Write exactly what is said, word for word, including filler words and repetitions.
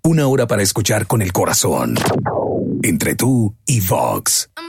Una hora para escuchar con el corazón. Entre tú y Vox.